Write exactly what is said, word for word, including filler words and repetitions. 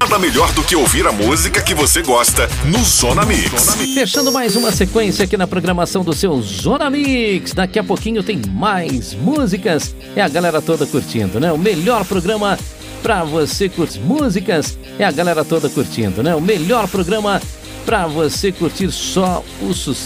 Nada melhor do que ouvir a música que você gosta no Zona Mix. Fechando mais uma sequência aqui na programação do seu Zona Mix. Daqui a pouquinho tem mais músicas. É a galera toda curtindo, né? O melhor programa pra você curtir músicas. É a galera toda curtindo, né? O melhor programa pra você curtir só o sucesso.